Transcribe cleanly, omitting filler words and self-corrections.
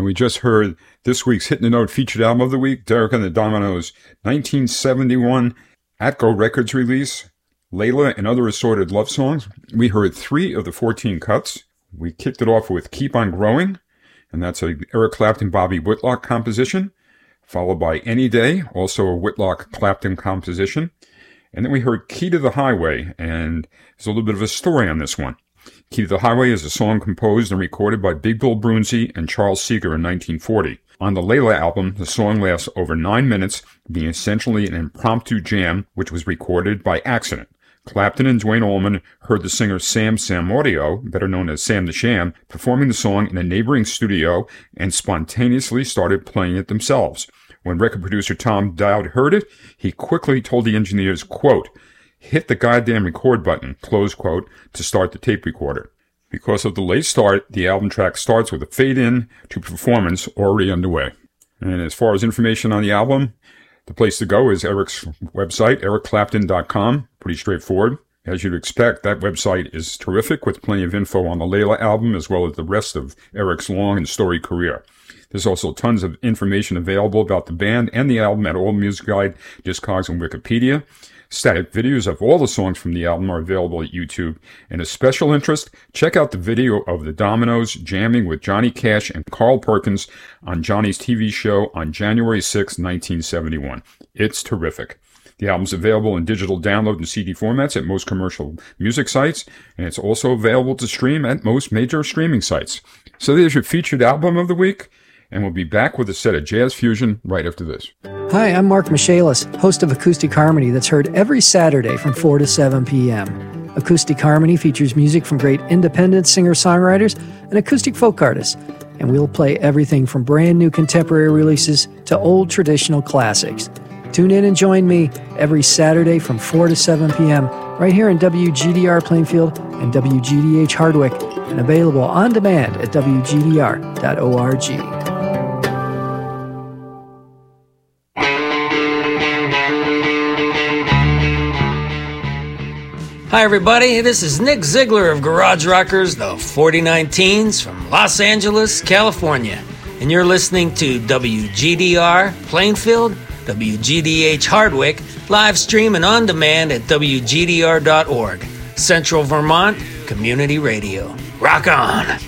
we just heard this week's Hitting the Note featured album of the week, Derek and the Dominoes' 1971 Atco Records release, Layla and Other Assorted Love Songs. We heard 3 of the 14 cuts. We kicked it off with Keep On Growing, and that's a Eric Clapton, Bobby Whitlock composition, followed by Any Day, also a Whitlock-Clapton composition. And then we heard Key to the Highway, and there's a little bit of a story on this one. Key to the Highway is a song composed and recorded by Big Bill Broonzy and Charles Seeger in 1940. On the Layla album, the song lasts over 9 minutes, being essentially an impromptu jam, which was recorded by accident. Clapton and Duane Allman heard the singer Sam Audio, better known as Sam the Sham, performing the song in a neighboring studio and spontaneously started playing it themselves. When record producer Tom Dowd heard it, he quickly told the engineers, quote, "Hit the goddamn record button," close quote, to start the tape recorder. Because of the late start, the album track starts with a fade-in to performance already underway. And as far as information on the album, the place to go is Eric's website, ericclapton.com. Pretty straightforward. As you'd expect, that website is terrific with plenty of info on the Layla album as well as the rest of Eric's long and storied career. There's also tons of information available about the band and the album at All Music Guide, Discogs, and Wikipedia. Static videos of all the songs from the album are available at YouTube. And a special interest, check out the video of the Dominoes jamming with Johnny Cash and Carl Perkins on Johnny's TV show on January 6, 1971. It's terrific. The album's available in digital download and CD formats at most commercial music sites, and it's also available to stream at most major streaming sites. So there's your featured album of the week, and we'll be back with a set of jazz fusion right after this. Hi, I'm Mark Michaelis, host of Acoustic Harmony that's heard every Saturday from 4 to 7 p.m. Acoustic Harmony features music from great independent singer-songwriters and acoustic folk artists, and we'll play everything from brand new contemporary releases to old traditional classics. Tune in and join me every Saturday from 4 to 7 p.m. right here in WGDR Plainfield and WGDH Hardwick, and available on demand at WGDR.org. Hi everybody, this is Nick Ziegler of Garage Rockers, the 49 Teens from Los Angeles, California. And you're listening to WGDR Plainfield, WGDH Hardwick, live stream and on demand at WGDR.org. Central Vermont Community Radio. Rock on!